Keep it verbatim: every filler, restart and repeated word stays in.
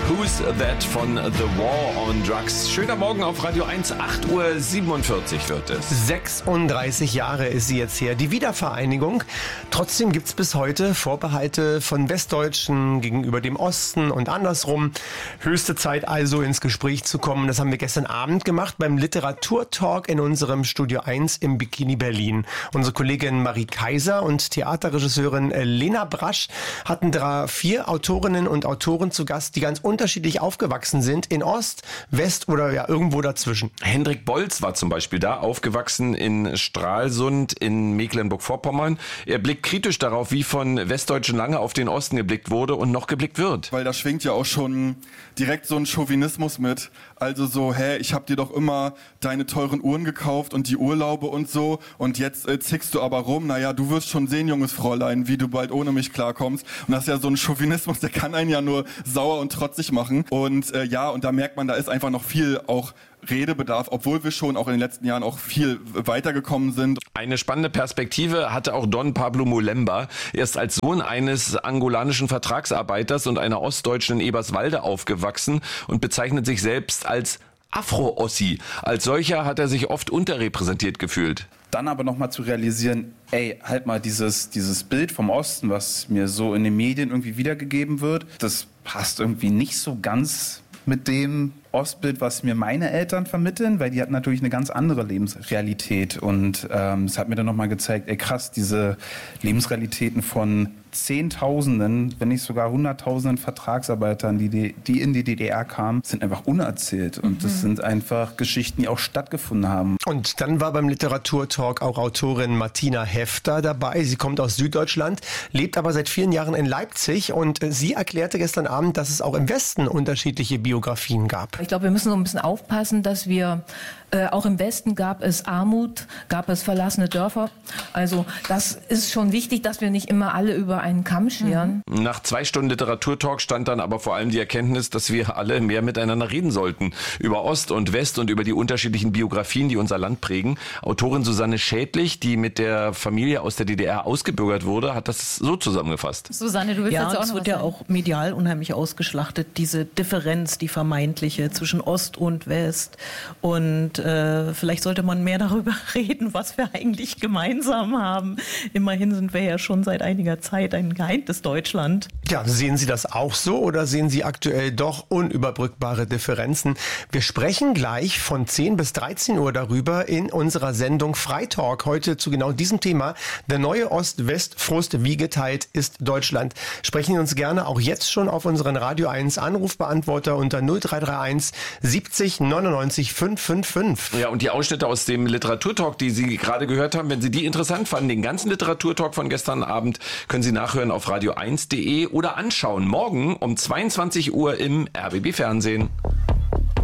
Who's That von The War on Drugs. Schöner Morgen auf Radio eins, acht Uhr siebenundvierzig wird es. sechsunddreißig Jahre ist sie jetzt her, die Wiedervereinigung. Trotzdem gibt es bis heute Vorbehalte von Westdeutschen gegenüber dem Osten und andersrum. Höchste Zeit also, ins Gespräch zu kommen. Das haben wir gestern Abend gemacht beim Literaturtalk in unserem Studio eins im Bikini Berlin. Unsere Kollegin Marie Kaiser und Theaterregisseurin Lena Brasch hatten da vier Autorinnen und Autoren zu Gast, die ganz unterschiedlich aufgewachsen sind, in Ost, West oder ja irgendwo dazwischen. Hendrik Bolz war zum Beispiel da, aufgewachsen in Stralsund in Mecklenburg-Vorpommern. Er blickt kritisch darauf, wie von Westdeutschen lange auf den Osten geblickt wurde und noch geblickt wird. Weil da schwingt ja auch schon direkt so ein Chauvinismus mit. Also so, hä, ich hab dir doch immer deine teuren Uhren gekauft und die Urlaube und so und jetzt äh, zickst du aber rum. Naja, du wirst schon sehen, junges Fräulein, wie du bald ohne mich klarkommst. Und das ist ja so ein Chauvinismus, der kann einen ja nur sauer und trotzig machen. Und äh, ja, und da merkt man, da ist einfach noch viel auch Redebedarf, obwohl wir schon auch in den letzten Jahren auch viel weitergekommen sind. Eine spannende Perspektive hatte auch Don Pablo Molemba. Er ist als Sohn eines angolanischen Vertragsarbeiters und einer Ostdeutschen in Eberswalde aufgewachsen und bezeichnet sich selbst als Afro-Ossi. Als solcher hat er sich oft unterrepräsentiert gefühlt. Dann aber nochmal zu realisieren, ey, halt mal dieses, dieses Bild vom Osten, was mir so in den Medien irgendwie wiedergegeben wird, das passt irgendwie nicht so ganz mit dem Ostbild, was mir meine Eltern vermitteln, weil die hatten natürlich eine ganz andere Lebensrealität und ähm, es hat mir dann nochmal gezeigt, ey krass, diese Lebensrealitäten von Zehntausenden, wenn nicht sogar Hunderttausenden Vertragsarbeitern, die, die in die D D R kamen, sind einfach unerzählt und mhm. das sind einfach Geschichten, die auch stattgefunden haben. Und dann war beim Literaturtalk auch Autorin Martina Hefter dabei. Sie kommt aus Süddeutschland, lebt aber seit vielen Jahren in Leipzig und sie erklärte gestern Abend, dass es auch im Westen unterschiedliche Biografien gab. Ich glaube, wir müssen so ein bisschen aufpassen, dass wir, äh, auch im Westen gab es Armut, gab es verlassene Dörfer. Also das ist schon wichtig, dass wir nicht immer alle über einen Kamm scheren. Mhm. Nach zwei Stunden Literaturtalk stand dann aber vor allem die Erkenntnis, dass wir alle mehr miteinander reden sollten. Über Ost und West und über die unterschiedlichen Biografien, die unser Land prägen. Autorin Susanne Schädlich, die mit der Familie aus der D D R ausgebürgert wurde, hat das so zusammengefasst. Susanne, du willst ja, jetzt auch noch was wird ja auch medial unheimlich ausgeschlachtet, diese Differenz, die vermeintliche zwischen Ost und West. Und äh, vielleicht sollte man mehr darüber reden, was wir eigentlich gemeinsam haben. Immerhin sind wir ja schon seit einiger Zeit ein geeintes Deutschland. Ja, sehen Sie das auch so oder sehen Sie aktuell doch unüberbrückbare Differenzen? Wir sprechen gleich von zehn bis dreizehn Uhr darüber in unserer Sendung Freitalk. Heute zu genau diesem Thema. Der neue Ost-West-Frust, wie geteilt ist Deutschland. Sprechen Sie uns gerne auch jetzt schon auf unseren Radio eins Anrufbeantworter unter null drei drei eins siebzig neunundneunzig fünfhundertfünfundfünfzig. Ja, und die Ausschnitte aus dem Literaturtalk, die Sie gerade gehört haben, wenn Sie die interessant fanden, den ganzen Literaturtalk von gestern Abend, können Sie nachhören auf radio eins punkt de oder anschauen. Morgen um zweiundzwanzig Uhr im R B B Fernsehen.